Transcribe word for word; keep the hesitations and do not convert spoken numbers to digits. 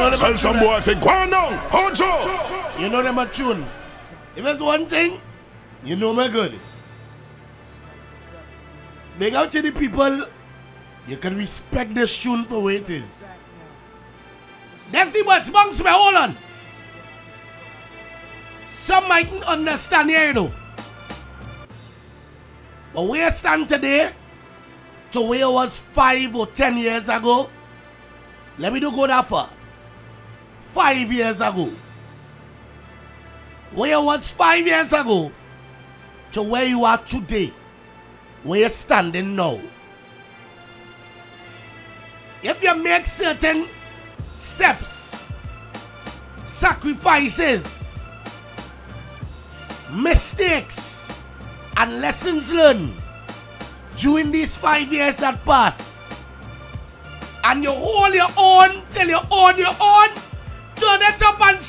know them Tell some boy think, go on down, Hojo. You know them a tune. If there's one thing, you know me good. Big out to the people, you can respect this tune for what it is. That's the what's bunks me, hold on. Some mightn't understand here, you know. But where I stand today, to where I was five or ten years ago, let me do go that far. Five years ago. Where I was five years ago, to where you are today, where you're standing now. If you make certain steps, sacrifices, mistakes, and lessons learned during these five years that pass, and you hold your own till you own your own, turn it up and